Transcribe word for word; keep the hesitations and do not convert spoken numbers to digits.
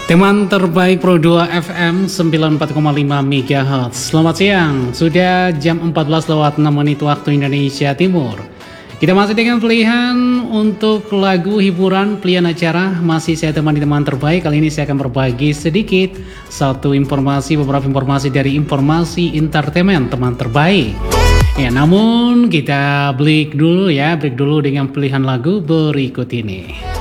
Teman terbaik Pro dua F M sembilan puluh empat koma lima megahertz. Selamat siang, sudah jam empat belas lewat enam menit waktu Indonesia Timur. Kita masih dengan pilihan untuk lagu hiburan, pilihan acara. Masih saya temani teman terbaik. Kali ini saya akan berbagi sedikit satu informasi, beberapa informasi dari informasi entertainment teman terbaik. Ya, namun kita break dulu ya, break dulu dengan pilihan lagu berikut ini.